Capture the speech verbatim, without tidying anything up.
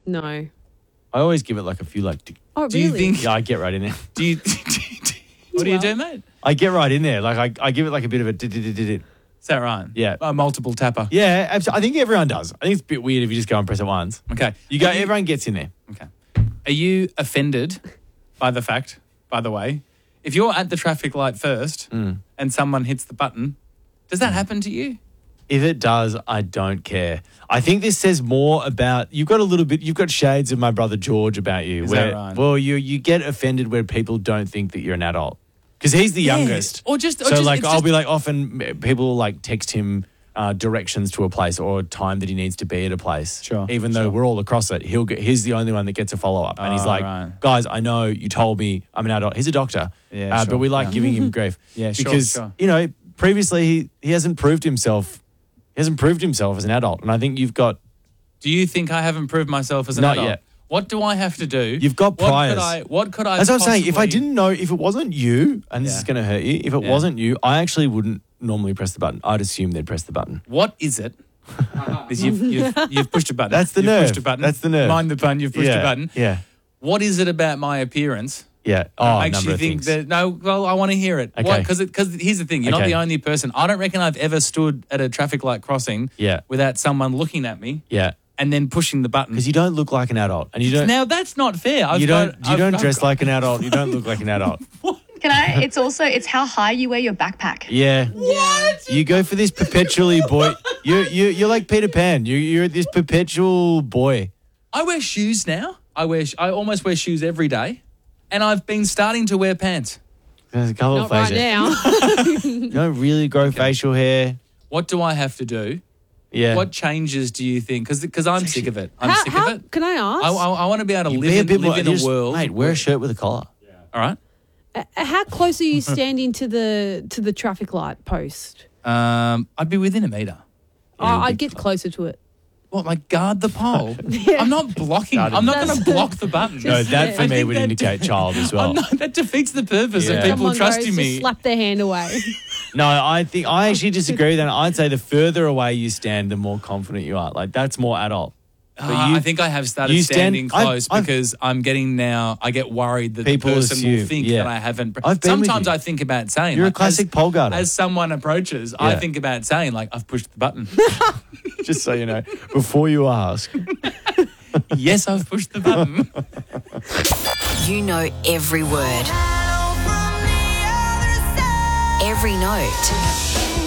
No. I always give it like a few like. Do, Oh, Do you really? think? yeah, I get right in there. Do you? What do you do, mate? I get right in there. Like I, I give it like a bit of a. did- did- did- did- did. Is that right? Yeah. A multiple tapper. Yeah, absolutely. I think everyone does. I think it's a bit weird if you just go and press it once. Okay. You go. Are you- Everyone gets in there. Okay. Are you offended by the fact, by the way, if you're at the traffic light first Mm. and someone hits the button, does that happen to you? If it does, I don't care. I think this says more about you've got a little bit. You've got shades of my brother George about you. Is where, that right? Well, you you get offended where people don't think that you're an adult because he's the youngest. Or just, or so just like it's I'll just- be like often people like text him uh, directions to a place or a time that he needs to be at a place. Sure, Even though sure. we're all across it, he'll get. He's the only one that gets a follow up, and he's Oh, like, right. guys, I know you told me I'm an adult. He's a doctor. Yeah, uh, sure, but we like yeah. giving him grief. Yeah, sure, because sure. you know previously he he hasn't proved himself. He hasn't proved himself as an adult, and I think you've got Do you think I haven't proved myself as an Not adult? yet. What do I have to do? You've got What priors. could I? What could I? That's what I'm saying. If I possibly- didn't know, if it wasn't you, and this Yeah. is going to hurt you, if it Yeah. wasn't you, I actually wouldn't normally press the button. I'd assume they'd press the button. What is it? Is you've, you've, you've pushed a button. That's the you've nerve. Pushed a button. That's the nerve. Mind the pun. You've pushed yeah. a button. Yeah. What is it about my appearance? Yeah. Oh, that a makes number you of think things. that no? Well, I want to hear it. Okay. Because because here's the thing. You're not Okay. the only person. I don't reckon I've ever stood at a traffic light crossing. Yeah. Without someone looking at me. Yeah. And then pushing the button. Because you don't look like an adult, and you don't. Now that's not fair. I've you don't. got- you I've- don't I've dress got- like an adult. You don't look like an adult. Can I? It's also it's how high you wear your backpack. Yeah. What? You go for this perpetually boy. You you you're like Peter Pan. You you're this perpetual boy. I wear shoes now. I wear. sh- I almost wear shoes every day, and I've been starting to wear pants. There's a couple Not of right faces. now. You don't really grow facial hair. What do I have to do? Yeah. What changes do you think? Because I'm sick of it. I'm how, sick how, of it. Can I ask? I, I, I want to be able to You live be a in, bit live more- in a just- world. Mate, wear a shirt with a collar. All right. Uh, how close are you standing to the to the traffic light post? Um, I'd be within a metre. Oh, I'd get closer to it. What, like guard the pole? I'm not blocking. Guard I'm not the- going to block the button. No, that yeah. for I me think would that- indicate child as well. I'm not, that defeats the purpose Yeah. of people Someone trusting goes to me. slap their hand away. No, I think I actually disagree with that. I'd say the further away you stand, the more confident you are. Like that's more adult. But Ah, you- I think I have started you stand- standing I've- close I've- because I'm getting now. I get worried that People the person will assume, think yeah. that I haven't. I've been with Sometimes you. I think about saying You're a like, classic as, pole guarder. As someone approaches, I Yeah. think about saying like I've pushed the button. Just so you know, before you ask. Yes, I've pushed the button. You know every word, every note.